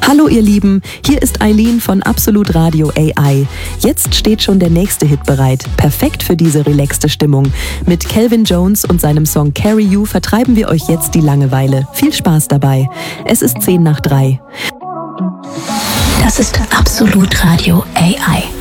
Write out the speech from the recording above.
Hallo ihr Lieben, hier ist Eileen von Absolut Radio AI. Jetzt steht schon der nächste Hit bereit, perfekt für diese relaxte Stimmung. Mit Calvin Jones und seinem Song Carry You vertreiben wir euch jetzt die Langeweile. Viel Spaß dabei. Es ist 2:50. Das ist Absolut Radio AI.